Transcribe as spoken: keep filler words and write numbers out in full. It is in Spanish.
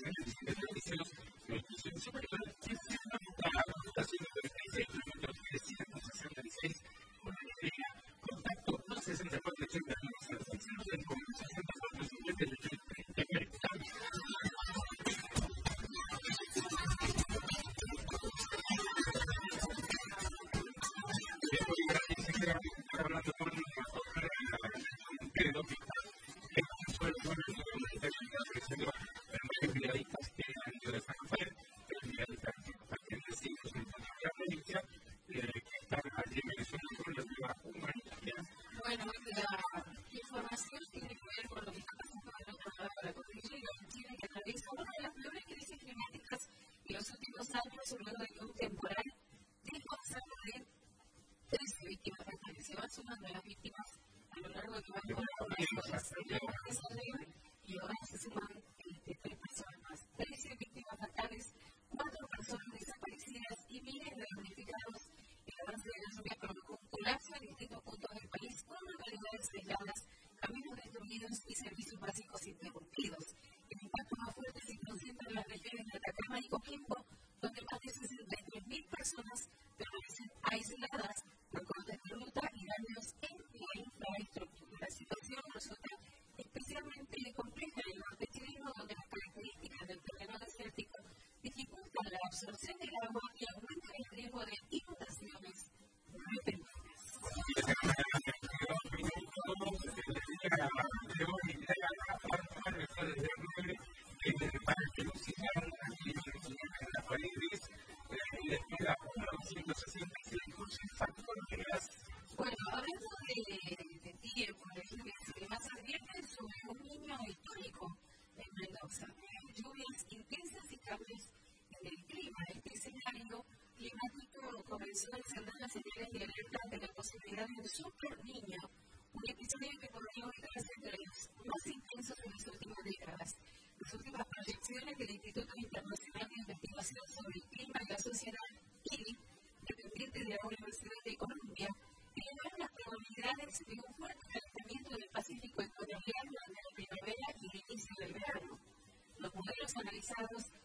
comenzó a encender las señales de alerta de la posibilidad de un super niño, un episodio que podría ubicarse entre los más intensos de las últimas décadas. Las últimas proyecciones del Instituto Internacional de Investigación sobre el Clima y la Sociedad, I R I, dependiente de la Universidad de Columbia, elevaron las probabilidades de un fuerte calentamiento del Pacífico ecuatoriano durante la primavera y el inicio del verano. Los modelos analizados